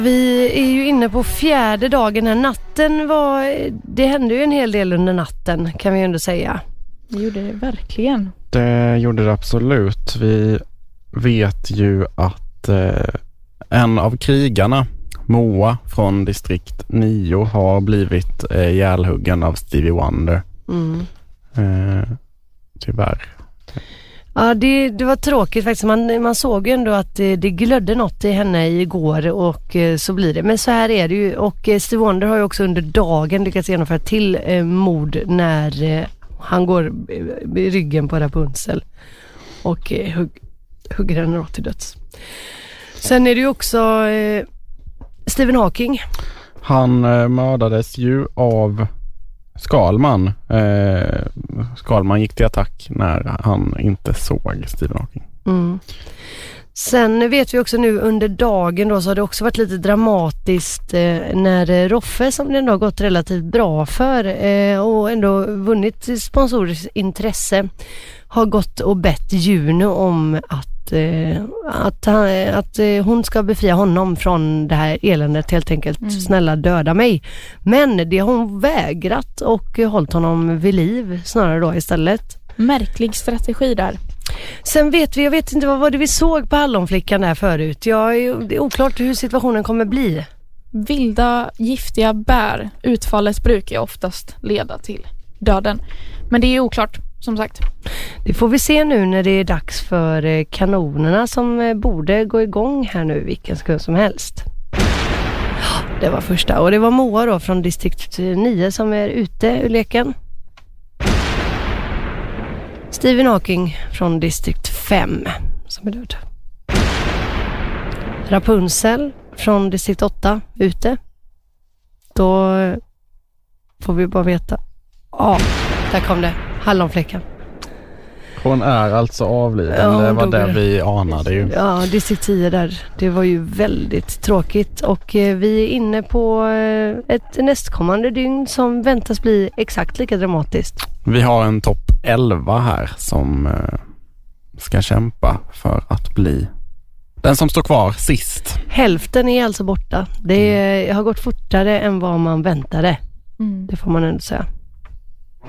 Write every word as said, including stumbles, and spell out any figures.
Vi är ju inne på fjärde dagen här. Natten var... Det hände ju en hel del under natten, kan vi ju ändå säga. Det gjorde det verkligen. Det gjorde det absolut. Vi vet ju att eh, en av krigarna, Moa från distrikt nio, har blivit eh, ihjälhuggen av Stevie Wonder. Mm. Eh, tyvärr. Ja, det, det var tråkigt faktiskt. Man, man såg ju ändå att det, det glödde något i henne igår och eh, så blir det. Men så här är det ju. Och eh, Stevie Wonder har ju också under dagen lyckats genomföra till eh, mord när eh, han går i ryggen på Rapunzel och eh, hugg, hugger henne rakt till döds. Sen är det ju också eh, Stephen Hawking. Han eh, mördades ju av Skalman. Eh, Skalman gick till attack när han inte såg Stephen Hawking. Mm. Sen vet vi också nu under dagen då, så har det också varit lite dramatiskt eh, när Roffe, som det ändå har gått relativt bra för eh, och ändå vunnit sponsorers intresse, har gått och bett Juno om att, eh, att, han, att eh, hon ska befria honom från det här eländet, helt enkelt. Mm. Snälla döda mig. Men det har hon vägrat och eh, hållit honom vid liv snarare då istället. Märklig strategi där. Sen vet vi, jag vet inte vad var det vi såg på Hallonflickan där förut. Ja, det är oklart hur situationen kommer bli. Vilda, giftiga bär. Utfallet brukar oftast leda till döden. Men det är oklart, som sagt. Det får vi se nu när det är dags för kanonerna som borde gå igång här nu vilken sekund som helst. Det var första. Och det var Moa då från distrikt nio som är ute ur leken. Stephen Hawking från distrikt fem som är död. Rapunzel från distrikt åtta ute. Då får vi bara veta. Ja, där kom det. Hallonfläcken. Hon är alltså avliden. Ja, det var det vi anade ju. Ja, distrikt tio där. Det var ju väldigt tråkigt. Och eh, vi är inne på eh, ett nästkommande dygn som väntas bli exakt lika dramatiskt. Vi har en topp elva här som eh, ska kämpa för att bli den som står kvar sist. Hälften är alltså borta. Det mm. har gått fortare än vad man väntade. Mm. Det får man ändå säga.